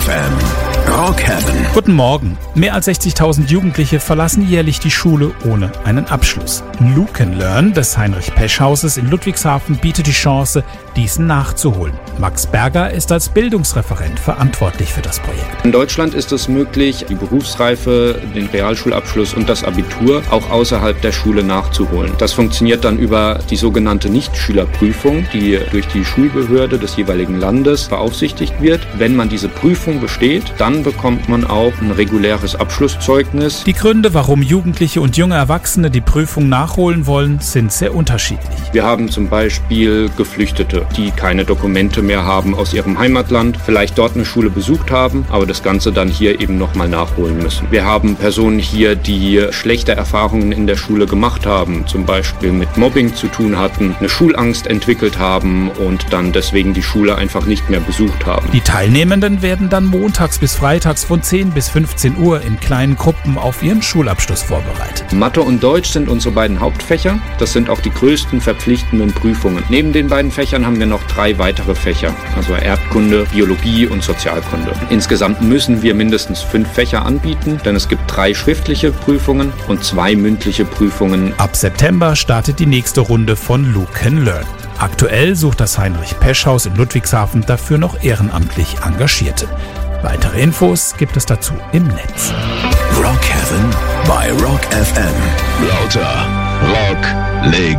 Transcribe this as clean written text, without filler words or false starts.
FM. Rock Heaven. Guten Morgen. Mehr als 60.000 Jugendliche verlassen jährlich die Schule ohne einen Abschluss. Luken Learn des Heinrich-Pesch-Hauses in Ludwigshafen bietet die Chance, diesen nachzuholen. Max Berger ist als Bildungsreferent verantwortlich für das Projekt. In Deutschland ist es möglich, die Berufsreife, den Realschulabschluss und das Abitur auch außerhalb der Schule nachzuholen. Das funktioniert dann über die sogenannte Nichtschülerprüfung, die durch die Schulbehörde des jeweiligen Landes beaufsichtigt wird. Wenn man diese Prüfung besteht, dann bekommt man auch ein reguläres Abschlusszeugnis. Die Gründe, warum Jugendliche und junge Erwachsene die Prüfung nachholen wollen, sind sehr unterschiedlich. Wir haben zum Beispiel Geflüchtete, die keine Dokumente mehr haben aus ihrem Heimatland, vielleicht dort eine Schule besucht haben, aber das Ganze dann hier eben nochmal nachholen müssen. Wir haben Personen hier, die schlechte Erfahrungen in der Schule gemacht haben, zum Beispiel mit Mobbing zu tun hatten, eine Schulangst entwickelt haben und dann deswegen die Schule einfach nicht mehr besucht haben. Die Teilnehmenden werden dann montags bis freitags von 10 bis 15 Uhr in kleinen Gruppen auf ihren Schulabschluss vorbereitet. Mathe und Deutsch sind unsere beiden Hauptfächer. Das sind auch die größten verpflichtenden Prüfungen. Neben den beiden Fächern haben wir noch 3 weitere Fächer, also Erdkunde, Biologie und Sozialkunde. Insgesamt müssen wir mindestens 5 Fächer anbieten, denn es gibt 3 schriftliche Prüfungen und 2 mündliche Prüfungen. Ab September startet die nächste Runde von Luken Learn. Aktuell sucht das Heinrich-Pesch-Haus in Ludwigshafen dafür noch ehrenamtlich Engagierte. Weitere Infos gibt es dazu im Netz. Rock Heaven bei Rock FM. Lauter Rock Legende.